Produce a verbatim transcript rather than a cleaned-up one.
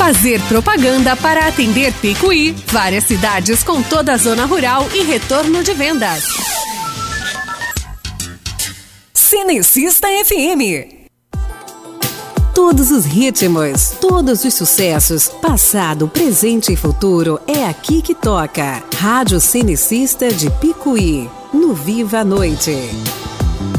Fazer propaganda para atender Picuí, várias cidades com toda a zona rural e retorno de vendas. Cenecista F M. Todos os ritmos, todos os sucessos, passado, presente e futuro, é aqui que toca. Rádio Cenecista de Picuí, no Viva a Noite.